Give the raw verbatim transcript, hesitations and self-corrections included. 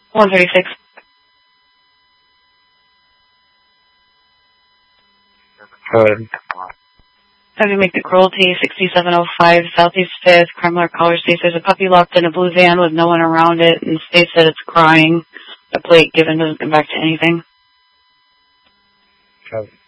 one thirty-six. Go ahead. Have you make the cruelty, sixty-seven oh five Southeast fifth, Kremler Color states there's a puppy locked in a blue van with no one around it, and states that it's crying. The plate given doesn't come back to anything. Okay.